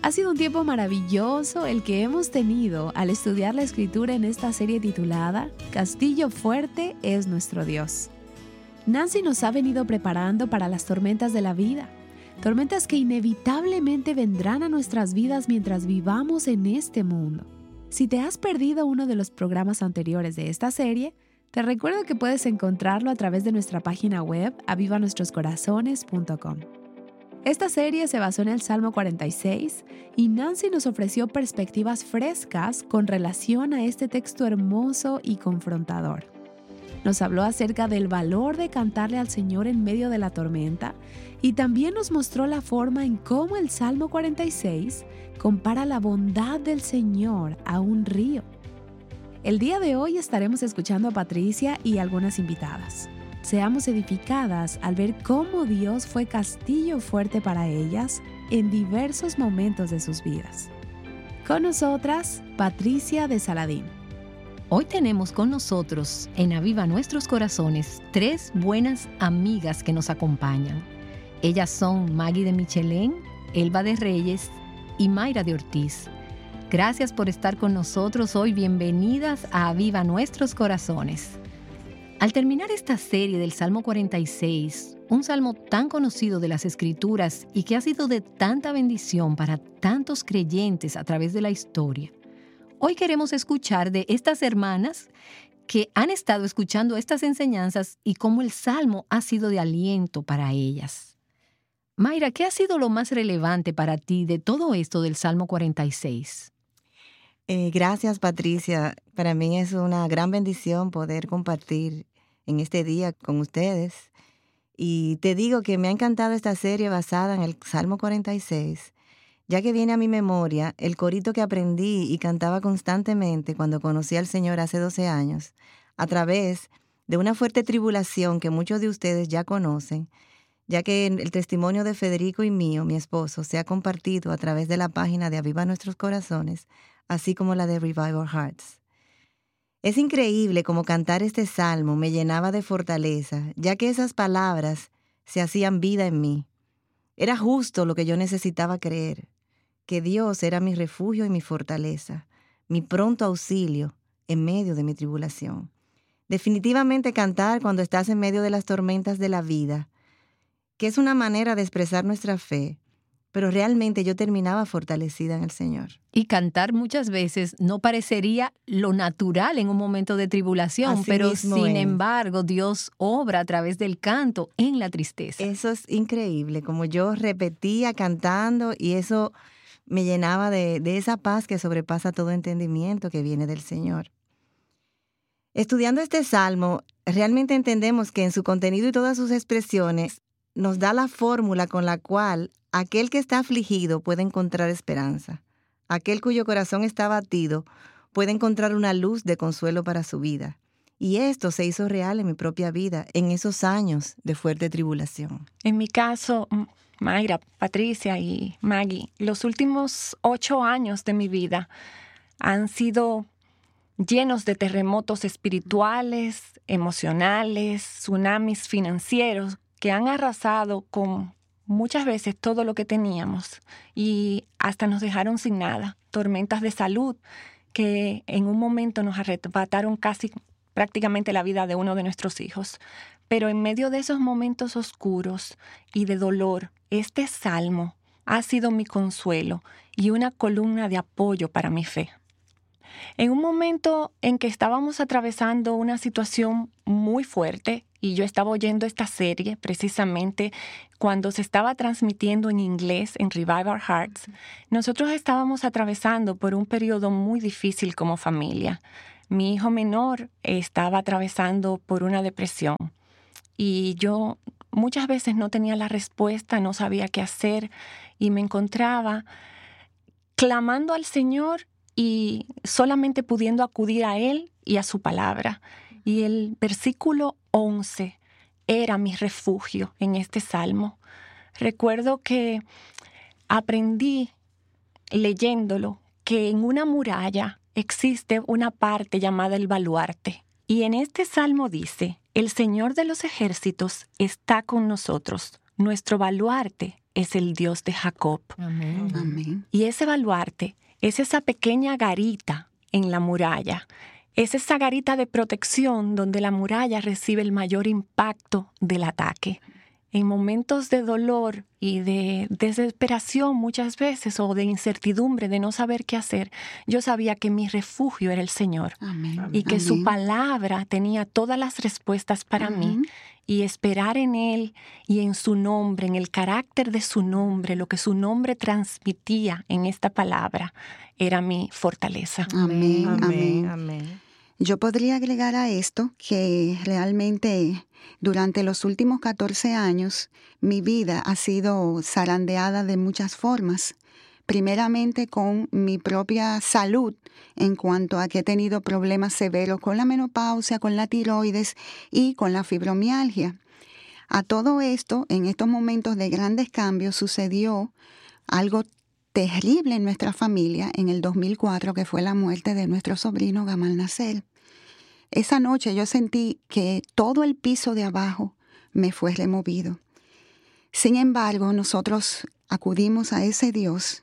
Ha sido un tiempo maravilloso el que hemos tenido al estudiar la Escritura en esta serie titulada Castillo Fuerte es nuestro Dios. Nancy nos ha venido preparando para las tormentas de la vida, tormentas que inevitablemente vendrán a nuestras vidas mientras vivamos en este mundo. Si te has perdido uno de los programas anteriores de esta serie, te recuerdo que puedes encontrarlo a través de nuestra página web avivanuestroscorazones.com. Esta serie se basó en el Salmo 46 y Nancy nos ofreció perspectivas frescas con relación a este texto hermoso y confrontador. Nos habló acerca del valor de cantarle al Señor en medio de la tormenta y también nos mostró la forma en cómo el Salmo 46 compara la bondad del Señor a un río. El día de hoy estaremos escuchando a Patricia y algunas invitadas. Seamos edificadas al ver cómo Dios fue castillo fuerte para ellas en diversos momentos de sus vidas. Con nosotras, Patricia de Saladín. Hoy tenemos con nosotros en Aviva Nuestros Corazones 3 buenas amigas que nos acompañan. Ellas son Maggie de Michelén, Elba de Reyes y Mayra de Ortiz. Gracias por estar con nosotros hoy. Bienvenidas a Aviva Nuestros Corazones. Al terminar esta serie del Salmo 46, un salmo tan conocido de las Escrituras y que ha sido de tanta bendición para tantos creyentes a través de la historia, hoy queremos escuchar de estas hermanas que han estado escuchando estas enseñanzas y cómo el salmo ha sido de aliento para ellas. Mayra, ¿qué ha sido lo más relevante para ti de todo esto del Salmo 46? Gracias, Patricia. Para mí es una gran bendición poder compartir en este día con ustedes. Y te digo que me ha encantado esta serie basada en el Salmo 46, ya que viene a mi memoria el corito que aprendí y cantaba constantemente cuando conocí al Señor hace 12 años, a través de una fuerte tribulación que muchos de ustedes ya conocen, ya que el testimonio de Federico y mío, mi esposo, se ha compartido a través de la página de Aviva Nuestros Corazones, así como la de Revive Our Hearts. Es increíble cómo cantar este salmo me llenaba de fortaleza, ya que esas palabras se hacían vida en mí. Era justo lo que yo necesitaba creer, que Dios era mi refugio y mi fortaleza, mi pronto auxilio en medio de mi tribulación. Definitivamente cantar cuando estás en medio de las tormentas de la vida, que es una manera de expresar nuestra fe, pero realmente yo terminaba fortalecida en el Señor. Y cantar muchas veces no parecería lo natural en un momento de tribulación, Así pero mismo sin es. embargo Dios obra a través del canto en la tristeza. Eso es increíble, como yo repetía cantando y eso me llenaba de esa paz que sobrepasa todo entendimiento que viene del Señor. Estudiando este salmo, realmente entendemos que en su contenido y todas sus expresiones nos da la fórmula con la cual aquel que está afligido puede encontrar esperanza. Aquel cuyo corazón está abatido puede encontrar una luz de consuelo para su vida. Y esto se hizo real en mi propia vida, en esos años de fuerte tribulación. En mi caso, Mayra, Patricia y Maggie, los últimos 8 años de mi vida han sido llenos de terremotos espirituales, emocionales, tsunamis financieros que han arrasado con muchas veces todo lo que teníamos y hasta nos dejaron sin nada. Tormentas de salud que en un momento nos arrebataron prácticamente la vida de uno de nuestros hijos. Pero en medio de esos momentos oscuros y de dolor, este salmo ha sido mi consuelo y una columna de apoyo para mi fe. En un momento en que estábamos atravesando una situación muy fuerte, y yo estaba oyendo esta serie precisamente cuando se estaba transmitiendo en inglés en Revive Our Hearts, nosotros estábamos atravesando por un periodo muy difícil como familia. Mi hijo menor estaba atravesando por una depresión y yo muchas veces no tenía la respuesta, no sabía qué hacer y me encontraba clamando al Señor y solamente pudiendo acudir a Él y a su palabra. Y el versículo 11 era mi refugio en este salmo. Recuerdo que aprendí leyéndolo que en una muralla existe una parte llamada el baluarte. Y en este salmo dice: el Señor de los ejércitos está con nosotros. nuestro baluarte es el Dios de Jacob. Amén. Amén. Y ese baluarte es esa pequeña garita en la muralla. Es esa garita de protección donde la muralla recibe el mayor impacto del ataque. En momentos de dolor y de desesperación muchas veces, o de incertidumbre, de no saber qué hacer, yo sabía que mi refugio era el Señor. Amén. Y que Amén. su palabra tenía todas las respuestas para mí. Y esperar en Él y en su nombre, en el carácter de su nombre, lo que su nombre transmitía en esta palabra, era mi fortaleza. Amén. Amén. Amén. Amén. Yo podría agregar a esto que realmente durante los últimos 14 años mi vida ha sido zarandeada de muchas formas. Primeramente con mi propia salud, en cuanto a que he tenido problemas severos con la menopausia, con la tiroides y con la fibromialgia. A todo esto, en estos momentos de grandes cambios, sucedió algo terrible en nuestra familia en el 2004, que fue la muerte de nuestro sobrino Gamal Nasser. Esa noche yo sentí que todo el piso de abajo me fue removido. Sin embargo, nosotros acudimos a ese Dios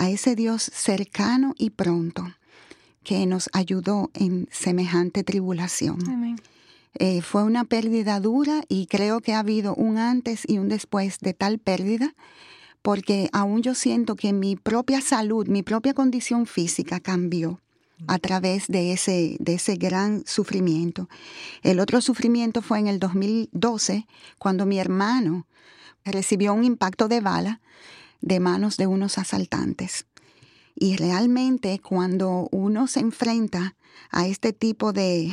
cercano y pronto, que nos ayudó en semejante tribulación. Amén. Fue una pérdida dura y creo que ha habido un antes y un después de tal pérdida, porque aún yo siento que mi propia salud, mi propia condición física cambió a través de ese gran sufrimiento. El otro sufrimiento fue en el 2012, cuando mi hermano recibió un impacto de bala de manos de unos asaltantes. Y realmente cuando uno se enfrenta a este tipo de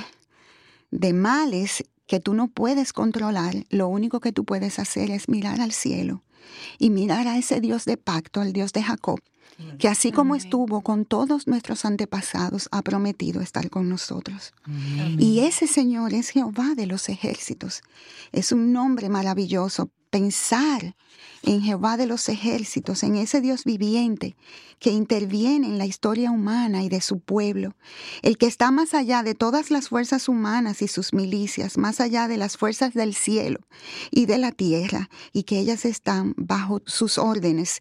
males que tú no puedes controlar, lo único que tú puedes hacer es mirar al cielo y mirar a ese Dios de pacto, al Dios de Jacob, que así como estuvo con todos nuestros antepasados, ha prometido estar con nosotros. Y ese Señor es Jehová de los ejércitos. Es un nombre maravilloso. Pensar en Jehová de los ejércitos, en ese Dios viviente que interviene en la historia humana y de su pueblo, el que está más allá de todas las fuerzas humanas y sus milicias, más allá de las fuerzas del cielo y de la tierra, y que ellas están bajo sus órdenes,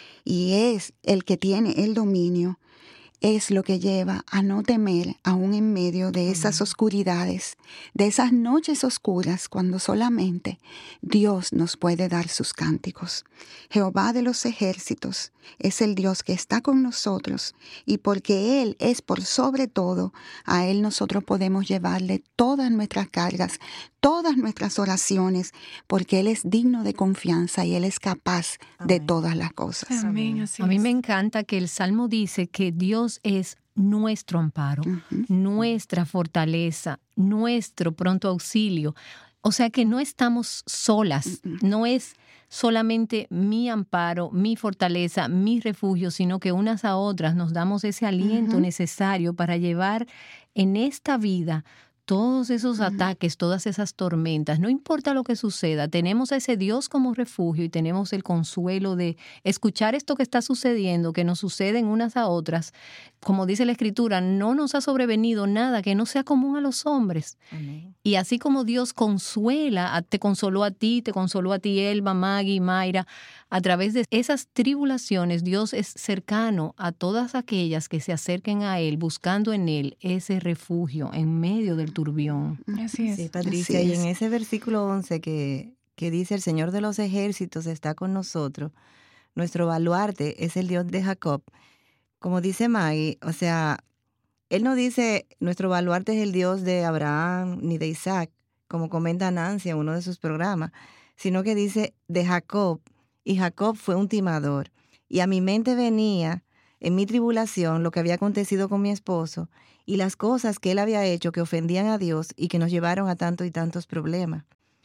y es el que tiene el dominio, es lo que lleva a no temer aún en medio de esas oscuridades, de esas noches oscuras, cuando solamente Dios nos puede dar sus cánticos. Jehová de los ejércitos es el Dios que está con nosotros, y porque Él es por sobre todo, a Él nosotros podemos llevarle todas nuestras cargas, todas nuestras oraciones, porque Él es digno de confianza y Él es capaz de todas las cosas. Amén. Así A mí es. me encanta que el Salmo dice que Dios es nuestro amparo, nuestra fortaleza, nuestro pronto auxilio. O sea que no estamos solas, no es solamente mi amparo, mi fortaleza, mi refugio, sino que unas a otras nos damos ese aliento necesario para llevar en esta vida todos esos ataques, todas esas tormentas. No importa lo que suceda, tenemos a ese Dios como refugio y tenemos el consuelo de escuchar esto que está sucediendo, que nos suceden unas a otras. Como dice la Escritura, no nos ha sobrevenido nada que no sea común a los hombres. Amén. Y así como Dios consuela, te consoló a ti, Elba, Maggie, Mayra, a través de esas tribulaciones, Dios es cercano a todas aquellas que se acerquen a Él, buscando en Él ese refugio en medio del turbión. Así es. Sí, Patricia, Así y es. en ese versículo 11 que dice, el Señor de los ejércitos está con nosotros, nuestro baluarte es el Dios de Jacob. Como dice Maggie, o sea, Él no dice, nuestro baluarte es el Dios de Abraham ni de Isaac, como comenta Nancy en uno de sus programas, sino que dice de Jacob, y Jacob fue un timador. Y a mi mente venía, en mi tribulación, lo que había acontecido con mi esposo y las cosas que él había hecho que ofendían a Dios y que nos llevaron a tantos y tantos problemas.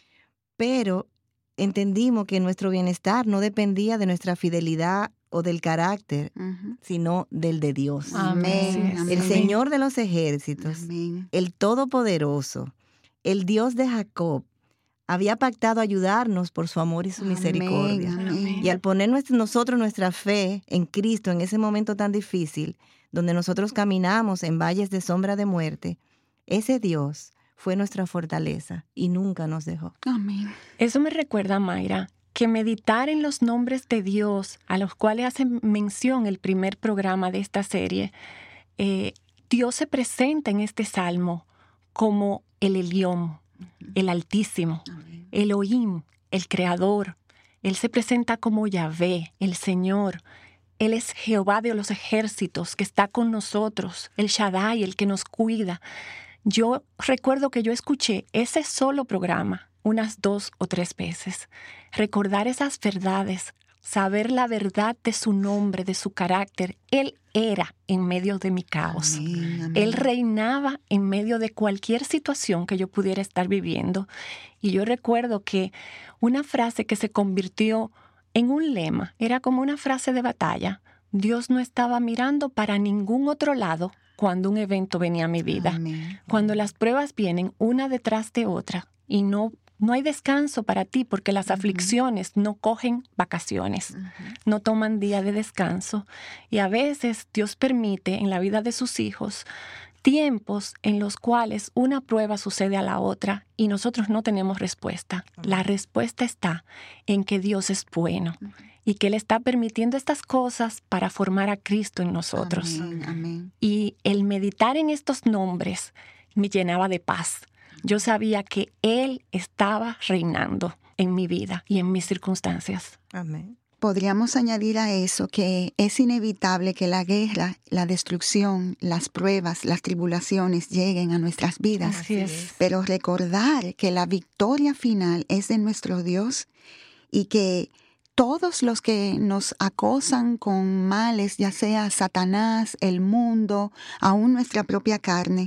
Pero entendimos que nuestro bienestar no dependía de nuestra fidelidad o del carácter, sino del de Dios. Amén. Así es. El Señor de los ejércitos, Amén. el Todopoderoso, el Dios de Jacob, había pactado ayudarnos por su amor y su misericordia. Amén. Y al poner nosotros nuestra fe en Cristo en ese momento tan difícil, donde nosotros caminamos en valles de sombra de muerte, ese Dios fue nuestra fortaleza y nunca nos dejó. Amén. Eso me recuerda, Mayra, que meditar en los nombres de Dios, a los cuales hace mención el primer programa de esta serie, Dios se presenta en este salmo como el Elión, el Altísimo, Elohim, el Creador. Él se presenta como Yahvé, el Señor. Él es Jehová de los ejércitos, que está con nosotros, el Shaddai, el que nos cuida. Yo recuerdo que yo escuché ese solo programa unas 2 o 3 veces. Recordar esas verdades, saber la verdad de su nombre, de su carácter. Él era en medio de mi caos. Amén, amén. Él reinaba en medio de cualquier situación que yo pudiera estar viviendo. Y yo recuerdo que una frase que se convirtió en un lema, era como una frase de batalla. Dios no estaba mirando para ningún otro lado cuando un evento venía a mi vida. Amén. Cuando las pruebas vienen una detrás de otra y no hay descanso para ti porque las aflicciones no cogen vacaciones, no toman día de descanso. Y a veces Dios permite en la vida de sus hijos tiempos en los cuales una prueba sucede a la otra y nosotros no tenemos respuesta. La respuesta está en que Dios es bueno y que Él está permitiendo estas cosas para formar a Cristo en nosotros. Amén, amén. Y el meditar en estos nombres me llenaba de paz. Yo sabía que Él estaba reinando en mi vida y en mis circunstancias. Amén. Podríamos añadir a eso que es inevitable que la guerra, la destrucción, las pruebas, las tribulaciones lleguen a nuestras vidas. Así es. Pero recordar que la victoria final es de nuestro Dios y que todos los que nos acosan con males, ya sea Satanás, el mundo, aún nuestra propia carne,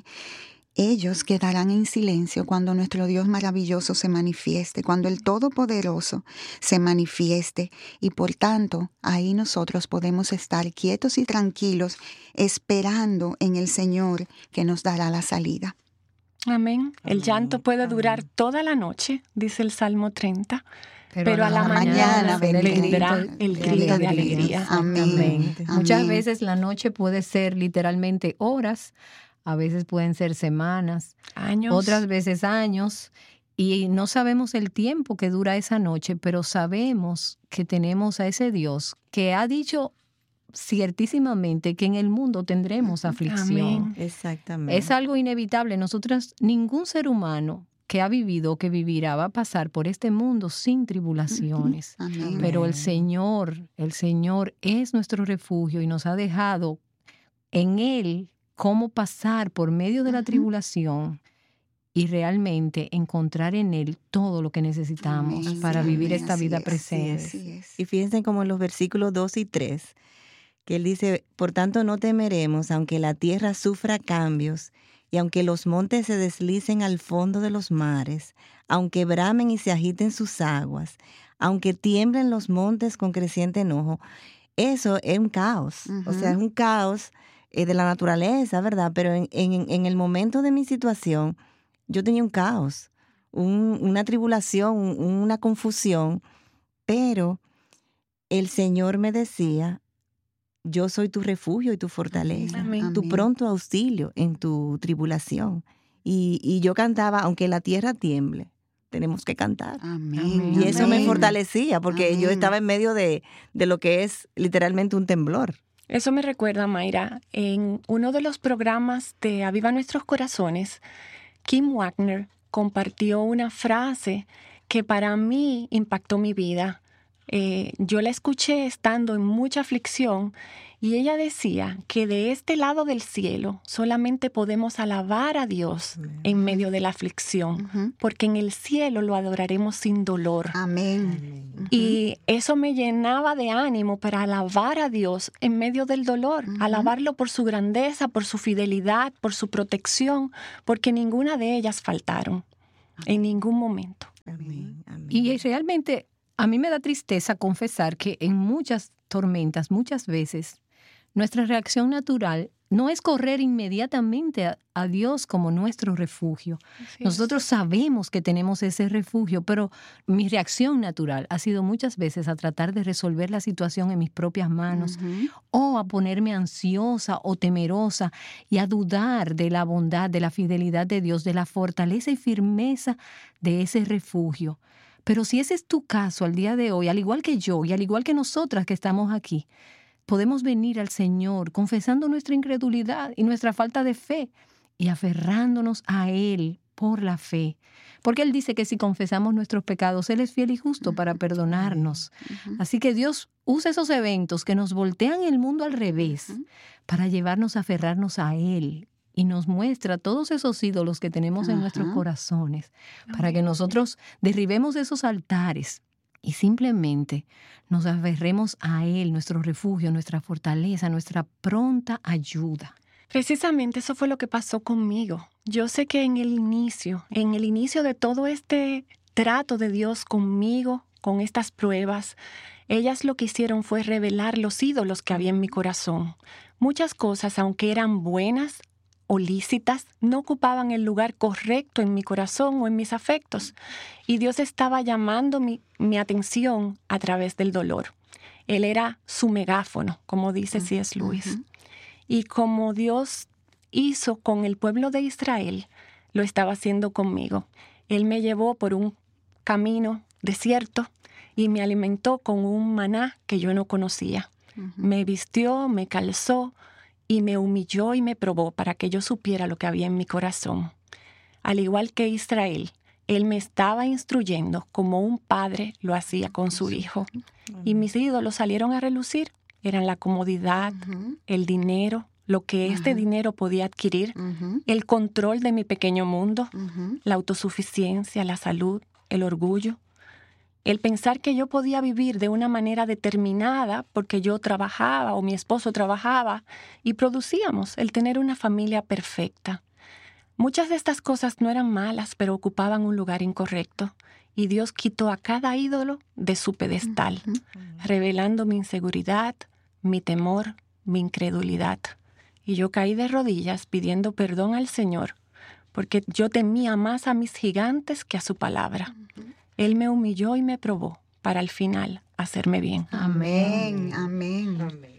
ellos quedarán en silencio cuando nuestro Dios maravilloso se manifieste, cuando el Todopoderoso se manifieste. Y por tanto, ahí nosotros podemos estar quietos y tranquilos, esperando en el Señor que nos dará la salida. Amén. El llanto puede durar toda la noche, dice el Salmo 30, pero a la mañana vendrá el grito de alegría. Amén. Muchas Amén. veces la noche puede ser literalmente horas, a veces pueden ser semanas, Años. otras veces años, y no sabemos el tiempo que dura esa noche, pero sabemos que tenemos a ese Dios que ha dicho ciertísimamente que en el mundo tendremos aflicción. Amén. Exactamente. Es algo inevitable. Nosotras, ningún ser humano que ha vivido o que vivirá va a pasar por este mundo sin tribulaciones. Amén. Pero el Señor es nuestro refugio y nos ha dejado en Él cómo pasar por medio de la tribulación y realmente encontrar en Él todo lo que necesitamos Amén. para vivir Amén. esta Así vida es, presente. así es. Y fíjense como en los versículos 2 y 3, que él dice, por tanto no temeremos, aunque la tierra sufra cambios, y aunque los montes se deslicen al fondo de los mares, aunque bramen y se agiten sus aguas, aunque tiemblen los montes con creciente enojo. Eso es un caos, o sea, es un caos de la naturaleza, ¿verdad? Pero en el momento de mi situación, yo tenía un caos, una tribulación, una confusión, pero el Señor me decía, yo soy tu refugio y tu fortaleza, Amén. tu pronto auxilio en tu tribulación. Y yo cantaba, aunque la tierra tiemble, tenemos que cantar. Amén. Y eso me Amén. fortalecía, porque yo Amén. estaba en medio de lo que es literalmente un temblor. Eso me recuerda, Mayra, en uno de los programas de Aviva Nuestros Corazones, Kim Wagner compartió una frase que para mí impactó mi vida. Yo la escuché estando en mucha aflicción y ella decía que de este lado del cielo solamente podemos alabar a Dios en medio de la aflicción, porque en el cielo lo adoraremos sin dolor. Amén. Y eso me llenaba de ánimo para alabar a Dios en medio del dolor, alabarlo por su grandeza, por su fidelidad, por su protección, porque ninguna de ellas faltaron en ningún momento. Amén. Amén. Y realmente a mí me da tristeza confesar que en muchas tormentas, muchas veces, nuestra reacción natural no es correr inmediatamente a Dios como nuestro refugio. Nosotros sabemos que tenemos ese refugio, pero mi reacción natural ha sido muchas veces a tratar de resolver la situación en mis propias manos o a ponerme ansiosa o temerosa y a dudar de la bondad, de la fidelidad de Dios, de la fortaleza y firmeza de ese refugio. Pero si ese es tu caso al día de hoy, al igual que yo y al igual que nosotras que estamos aquí, podemos venir al Señor confesando nuestra incredulidad y nuestra falta de fe y aferrándonos a Él por la fe. Porque Él dice que si confesamos nuestros pecados, Él es fiel y justo para perdonarnos. Así que Dios usa esos eventos que nos voltean el mundo al revés para llevarnos a aferrarnos a Él. Y nos muestra todos esos ídolos que tenemos en nuestros corazones para que nosotros derribemos esos altares y simplemente nos aferremos a Él, nuestro refugio, nuestra fortaleza, nuestra pronta ayuda. Precisamente eso fue lo que pasó conmigo. Yo sé que en el inicio de todo este trato de Dios conmigo, con estas pruebas, ellas lo que hicieron fue revelar los ídolos que había en mi corazón. Muchas cosas, aunque eran buenas o lícitas, no ocupaban el lugar correcto en mi corazón o en mis afectos. Y Dios estaba llamando mi atención a través del dolor. Él era su megáfono, como dice C.S. Lewis. Y como Dios hizo con el pueblo de Israel, lo estaba haciendo conmigo. Él me llevó por un camino desierto y me alimentó con un maná que yo no conocía. Me vistió, me calzó y me humilló y me probó para que yo supiera lo que había en mi corazón. Al igual que Israel, Él me estaba instruyendo como un padre lo hacía con su hijo. Y mis ídolos salieron a relucir. Eran la comodidad, el dinero, lo que este dinero podía adquirir, el control de mi pequeño mundo, la autosuficiencia, la salud, el orgullo. El pensar que yo podía vivir de una manera determinada porque yo trabajaba o mi esposo trabajaba y producíamos, el tener una familia perfecta. Muchas de estas cosas no eran malas, pero ocupaban un lugar incorrecto. Y Dios quitó a cada ídolo de su pedestal, revelando mi inseguridad, mi temor, mi incredulidad. Y yo caí de rodillas pidiendo perdón al Señor, porque yo temía más a mis gigantes que a su palabra. Él me humilló y me probó para al final hacerme bien. Amén, amén.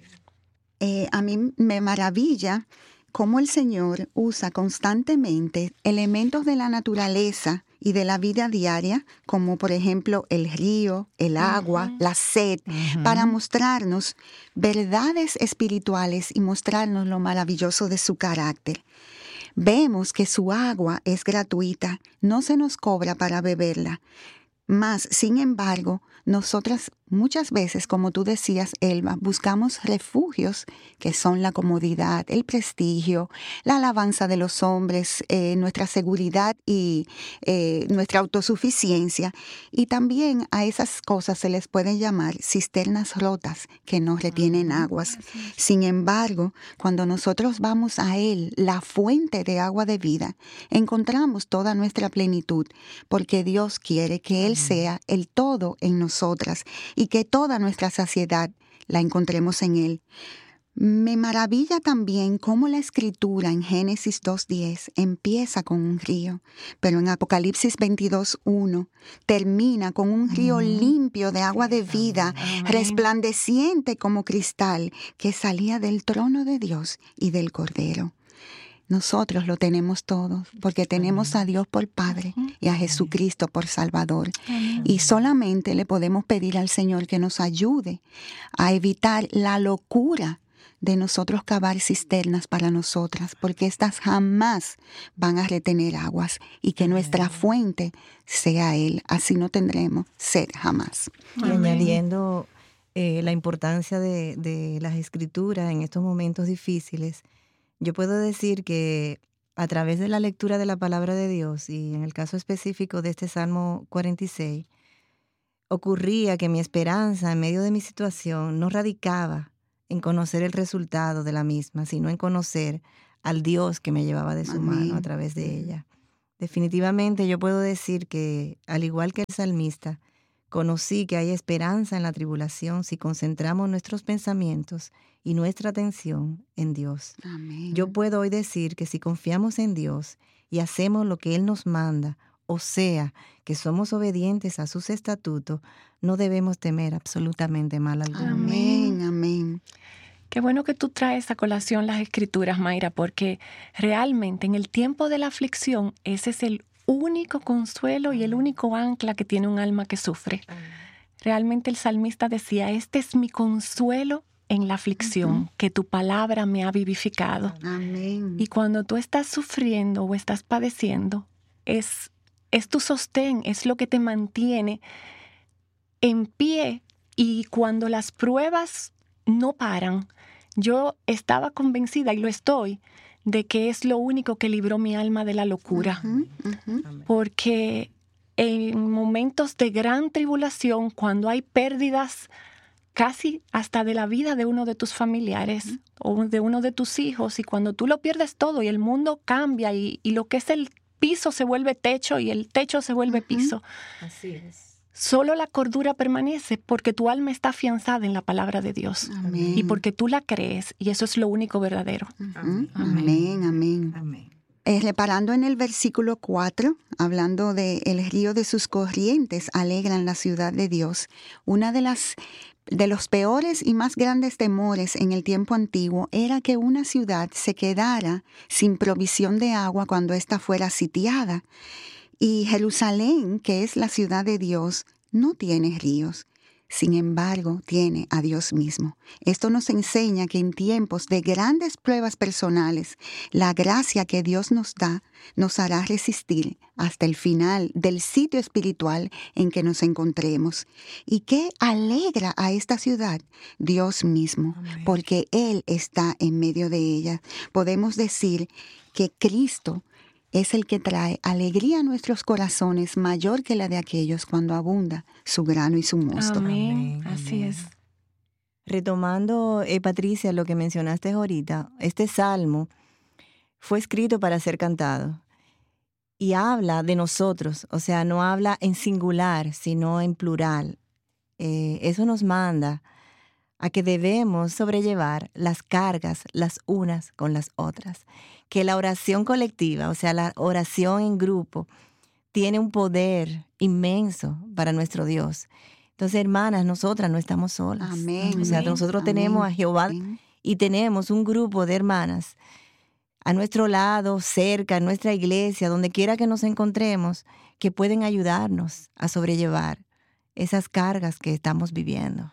A mí me maravilla cómo el Señor usa constantemente elementos de la naturaleza y de la vida diaria, como por ejemplo el río, el agua, la sed, para mostrarnos verdades espirituales y mostrarnos lo maravilloso de su carácter. Vemos que su agua es gratuita, no se nos cobra para beberla. Mas, sin embargo, nosotras muchas veces, como tú decías, Elba, buscamos refugios que son la comodidad, el prestigio, la alabanza de los hombres, nuestra seguridad y nuestra autosuficiencia. Y también a esas cosas se les pueden llamar cisternas rotas que no retienen aguas. Sin embargo, cuando nosotros vamos a Él, la fuente de agua de vida, encontramos toda nuestra plenitud, porque Dios quiere que Él sea el todo en nosotras y que toda nuestra saciedad la encontremos en Él. Me maravilla también cómo la Escritura en Génesis 2:10 empieza con un río, pero en Apocalipsis 22:1 termina con un río limpio de agua de vida, resplandeciente como cristal, que salía del trono de Dios y del Cordero. Nosotros lo tenemos todo, porque tenemos a Dios por Padre y a Jesucristo por Salvador. Y solamente le podemos pedir al Señor que nos ayude a evitar la locura de nosotros cavar cisternas para nosotras, porque estas jamás van a retener aguas, y que nuestra fuente sea Él. Así no tendremos sed jamás. Y añadiendo la importancia de las Escrituras en estos momentos difíciles, yo puedo decir que a través de la lectura de la palabra de Dios, y en el caso específico de este Salmo 46, ocurría que mi esperanza en medio de mi situación no radicaba en conocer el resultado de la misma, sino en conocer al Dios que me llevaba de su mano a través de ella. Definitivamente yo puedo decir que, al igual que el salmista, conocí que hay esperanza en la tribulación si concentramos nuestros pensamientos y nuestra atención en Dios. Amén. Yo puedo hoy decir que si confiamos en Dios y hacemos lo que Él nos manda, o sea, que somos obedientes a sus estatutos, no debemos temer absolutamente mal alguno. Amén, amén. Qué bueno que tú traes a colación las Escrituras, Mayra, porque realmente en el tiempo de la aflicción ese es el único consuelo y el único ancla que tiene un alma que sufre. Realmente el salmista decía, este es mi consuelo en la aflicción, que tu palabra me ha vivificado. Amén. Y cuando tú estás sufriendo o estás padeciendo, es tu sostén, es lo que te mantiene en pie. Y cuando las pruebas no paran, yo estaba convencida, y lo estoy, de que es lo único que libró mi alma de la locura. Porque en momentos de gran tribulación, cuando hay pérdidas casi hasta de la vida de uno de tus familiares o de uno de tus hijos, y cuando tú lo pierdes todo y el mundo cambia y lo que es el piso se vuelve techo y el techo se vuelve piso. Así es. Solo la cordura permanece porque tu alma está afianzada en la palabra de Dios. Amén. Y porque tú la crees, y eso es lo único verdadero. Amén, amén. Amén. Reparando en el versículo 4, hablando de el río de sus corrientes alegran la ciudad de Dios, una de los peores y más grandes temores en el tiempo antiguo era que una ciudad se quedara sin provisión de agua cuando ésta fuera sitiada. Y Jerusalén, que es la ciudad de Dios, no tiene ríos. Sin embargo, tiene a Dios mismo. Esto nos enseña que en tiempos de grandes pruebas personales, la gracia que Dios nos da nos hará resistir hasta el final del sitio espiritual en que nos encontremos. ¿Y qué alegra a esta ciudad? Dios mismo, porque Él está en medio de ella. Podemos decir que Cristo es el que trae alegría a nuestros corazones mayor que la de aquellos cuando abunda su grano y su mosto. Amén. Así es. Retomando, Patricia, lo que mencionaste ahorita, este salmo fue escrito para ser cantado y habla de nosotros, o sea, no habla en singular, sino en plural. Eso nos manda a que debemos sobrellevar las cargas las unas con las otras. Que la oración colectiva, o sea, la oración en grupo, tiene un poder inmenso para nuestro Dios. Entonces, hermanas, nosotras no estamos solas. Amén. O sea, nosotros Amén. tenemos a Jehová y tenemos un grupo de hermanas a nuestro lado, cerca, en nuestra iglesia, donde quiera que nos encontremos, que pueden ayudarnos a sobrellevar esas cargas que estamos viviendo.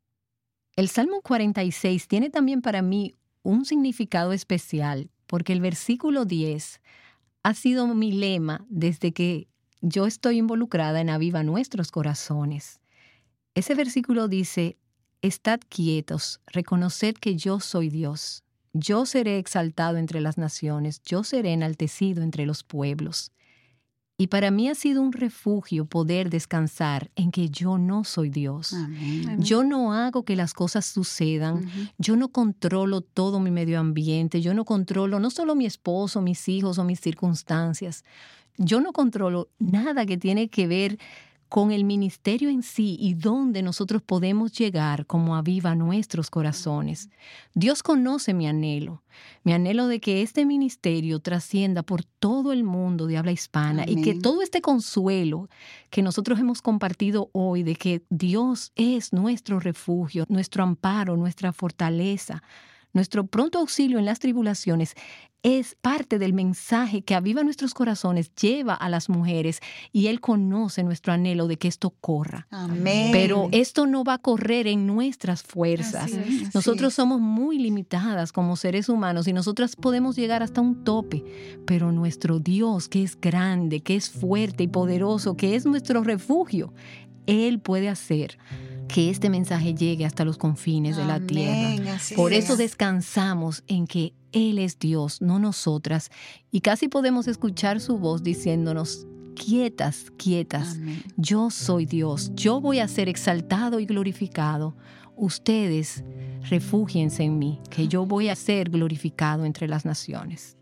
El Salmo 46 tiene también para mí un significado especial, porque el versículo 10 ha sido mi lema desde que yo estoy involucrada en Aviva Nuestros Corazones. Ese versículo dice, estad quietos, reconoced que yo soy Dios. Yo seré exaltado entre las naciones, yo seré enaltecido entre los pueblos. Y para mí ha sido un refugio poder descansar en que yo no soy Dios. Amén. Yo no hago que las cosas sucedan. Yo no controlo todo mi medio ambiente. Yo no controlo no solo mi esposo, mis hijos o mis circunstancias. Yo no controlo nada que tiene que ver con el ministerio en sí y dónde nosotros podemos llegar como Aviva Nuestros Corazones. Dios conoce mi anhelo de que este ministerio trascienda por todo el mundo de habla hispana. Amén. Y que todo este consuelo que nosotros hemos compartido hoy de que Dios es nuestro refugio, nuestro amparo, nuestra fortaleza, nuestro pronto auxilio en las tribulaciones, es parte del mensaje que Aviva Nuestros Corazones lleva a las mujeres, y Él conoce nuestro anhelo de que esto corra. Amén. Pero esto no va a correr en nuestras fuerzas. Nosotros somos muy limitadas como seres humanos y nosotras podemos llegar hasta un tope, pero nuestro Dios, que es grande, que es fuerte y poderoso, que es nuestro refugio, Él puede hacer que este mensaje llegue hasta los confines de la tierra. Por eso descansamos en que Él es Dios, no nosotras. Y casi podemos escuchar su voz diciéndonos, quietas, quietas, amén. Yo soy Dios, yo voy a ser exaltado y glorificado. Ustedes refúgiense en mí, que yo voy a ser glorificado entre las naciones.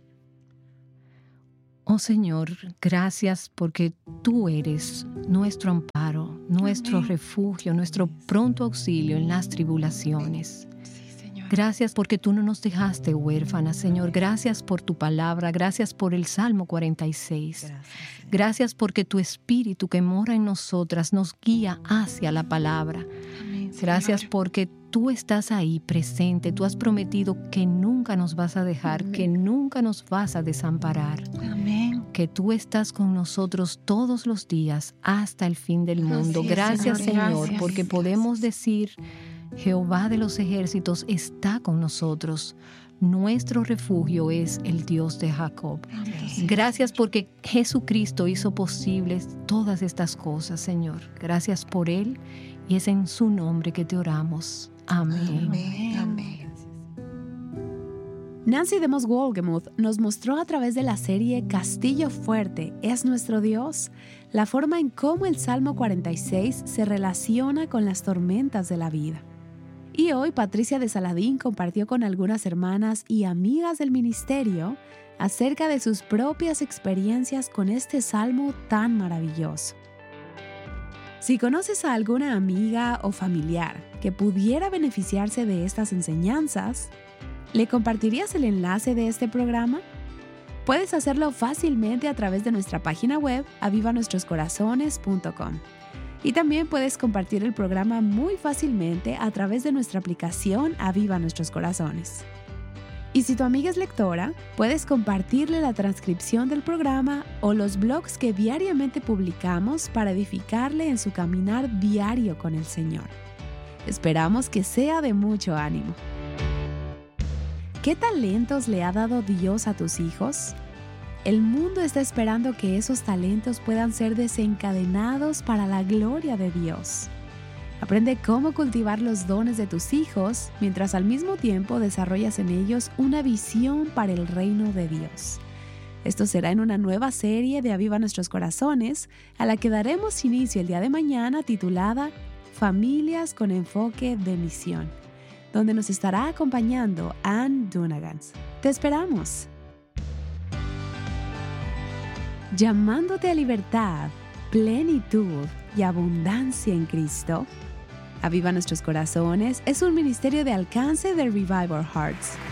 Oh Señor, gracias porque tú eres nuestro amparo, nuestro amén. Refugio, nuestro pronto auxilio en las tribulaciones. Sí, Señor. Gracias porque tú no nos dejaste huérfanas, Señor. Gracias por tu palabra, gracias por el Salmo 46. Gracias porque tu Espíritu que mora en nosotras nos guía hacia la palabra. Amén, gracias porque tú estás ahí presente. Tú has prometido que nunca nos vas a dejar, amén. Que nunca nos vas a desamparar. Amén. que tú estás con nosotros todos los días hasta el fin del mundo. Gracias, Señor, porque podemos decir, Jehová de los ejércitos está con nosotros. Nuestro refugio es el Dios de Jacob. Gracias porque Jesucristo hizo posibles todas estas cosas, Señor. Gracias por Él y es en su nombre que te oramos. Amén. Amén. Amén. Nancy DeMoss Wolgemuth nos mostró a través de la serie Castillo Fuerte es nuestro Dios la forma en cómo el Salmo 46 se relaciona con las tormentas de la vida. Y hoy Patricia de Saladín compartió con algunas hermanas y amigas del ministerio acerca de sus propias experiencias con este salmo tan maravilloso. Si conoces a alguna amiga o familiar que pudiera beneficiarse de estas enseñanzas, ¿le compartirías el enlace de este programa? Puedes hacerlo fácilmente a través de nuestra página web avivanuestroscorazones.com. Y también puedes compartir el programa muy fácilmente a través de nuestra aplicación Aviva Nuestros Corazones. Y si tu amiga es lectora, puedes compartirle la transcripción del programa o los blogs que diariamente publicamos para edificarle en su caminar diario con el Señor. Esperamos que sea de mucho ánimo. ¿Qué talentos le ha dado Dios a tus hijos? El mundo está esperando que esos talentos puedan ser desencadenados para la gloria de Dios. Aprende cómo cultivar los dones de tus hijos mientras al mismo tiempo desarrollas en ellos una visión para el reino de Dios. Esto será en una nueva serie de Aviva Nuestros Corazones, a la que daremos inicio el día de mañana, titulada Familias con enfoque de misión, donde nos estará acompañando Ann Dunagans. ¡Te esperamos! Llamándote a libertad, plenitud y abundancia en Cristo. Aviva Nuestros Corazones es un ministerio de alcance de Revive Our Hearts.